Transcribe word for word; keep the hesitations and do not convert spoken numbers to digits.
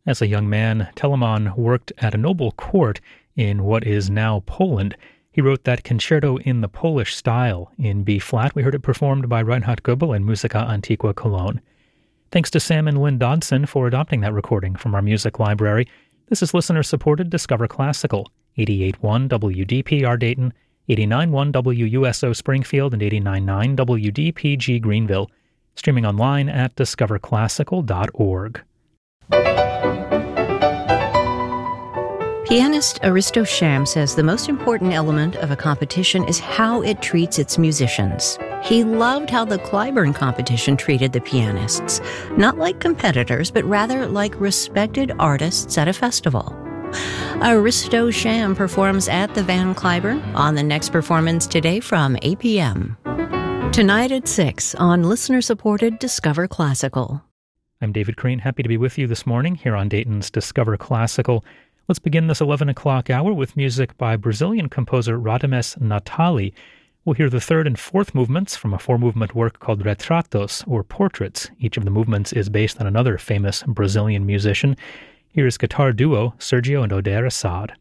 As a young man, Telemann worked at a noble court in what is now Poland. He wrote that concerto in the Polish style in B-flat. We heard it performed by Reinhard Goebel and Musica Antiqua Cologne. Thanks to Sam and Lynn Dodson for adopting that recording from our music library. This is listener-supported Discover Classical, eighty-eight point one W D P R Dayton, eighty-nine point one W U S O Springfield, and eighty-nine point nine W D P G Greenville. Streaming online at discover classical dot org. Pianist Aristo Sham says the most important element of a competition is how it treats its musicians. He loved how the Clyburn competition treated the pianists, not like competitors, but rather like respected artists at a festival. Aristo Sham performs at the Van Cliburn on the next performance today from eight p.m. Tonight at six on listener-supported Discover Classical. I'm David Crane, happy to be with you this morning here on Dayton's Discover Classical. Let's begin this eleven o'clock hour with music by Brazilian composer Radamés Natali. We'll hear the third and fourth movements from a four-movement work called Retratos, or Portraits. Each of the movements is based on another famous Brazilian musician. Here's guitar duo Sergio and Oder Assad.